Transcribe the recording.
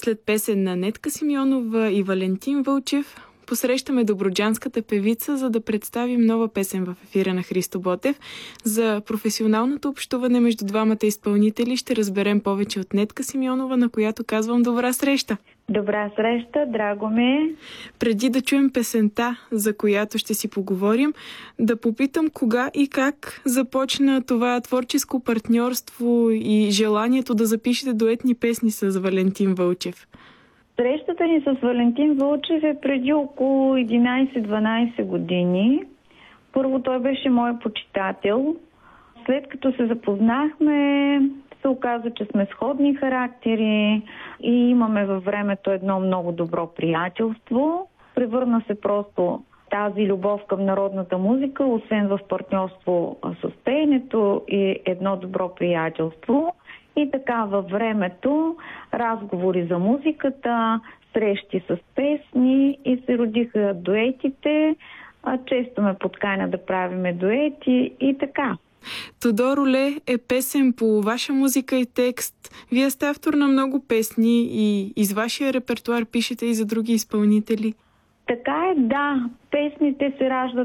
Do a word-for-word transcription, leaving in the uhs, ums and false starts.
След песен на Нетка Симеонова и Валентин Вълчев, посрещаме добруджанската певица, за да представим нова песен в ефира на Христо Ботев. За професионалното общуване между двамата изпълнители ще разберем повече от Нетка Симеонова, на която казвам добра среща. Добра среща, драго ми. Преди да чуем песента, за която ще си поговорим, да попитам кога и как започна това творческо партньорство и желанието да запишете дуетни песни с Валентин Вълчев. Срещата ни с Валентин Вълчев е преди около единайсет-дванайсет години. Първо той беше мой почитател. След като се запознахме, се оказа, че сме сходни характери и имаме във времето едно много добро приятелство. Превърна се просто тази любов към народната музика, освен в партньорство с пеенето и едно добро приятелство. И така във времето разговори за музиката, срещи с песни и се родиха дуетите. Често ме подканя да правиме дуети и така. Тодороле е песен по ваша музика и текст. Вие сте автор на много песни и из вашия репертуар пишете и за други изпълнители. Така е, да. Песните се раждат